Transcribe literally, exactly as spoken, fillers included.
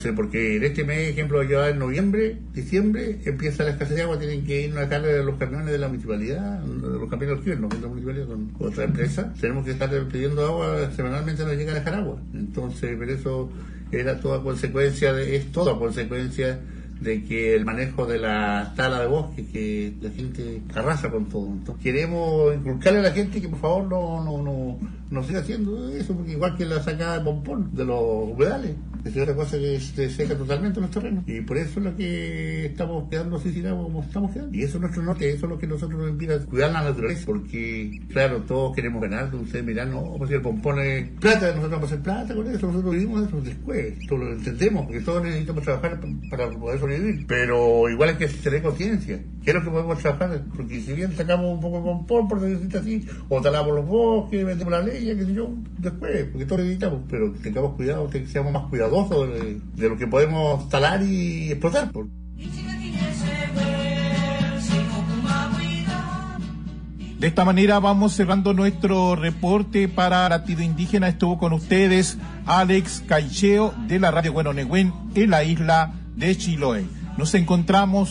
Porque en este mes, ejemplo, ya en noviembre, diciembre, empieza la escasez de agua, tienen que ir a sacar los camiones de la municipalidad, los camiones del no de la municipalidad con otra empresa. Tenemos que estar pidiendo agua, semanalmente nos llega a dejar agua. Entonces, por eso era toda consecuencia, de, es toda consecuencia de que el manejo de la tala de bosque, que la gente arrasa con todo. Entonces, queremos inculcarle a la gente que por favor no, no, no, no siga haciendo eso, porque igual que la sacada de pompón de los humedales, es otra cosa que se seca totalmente los terrenos. Y por eso es lo que estamos quedando así sin agua como estamos quedando. Y eso es nuestro norte, eso es lo que nosotros nos invita a cuidar la naturaleza, porque claro, todos queremos ganar. Ustedes miran, no, pues si el pompón es plata, nosotros vamos a hacer plata con eso, nosotros vivimos eso después, todos lo entendemos, porque todos necesitamos trabajar para poder sobrevivir, pero igual es que se dé conciencia, ¿qué es lo que podemos trabajar? Porque si bien sacamos un poco de pompón, por decirlo así, o talamos los bosques, vendemos la leña, qué sé yo, después, porque todos necesitamos, pero tengamos cuidado, que seamos más cuidadosos de, de lo que podemos talar y explotar. De esta manera vamos cerrando nuestro reporte para Latido Indígena. Estuvo con ustedes Alex Caicheo de la Radio Huehuenehuen en la isla de Chiloé. Nos encontramos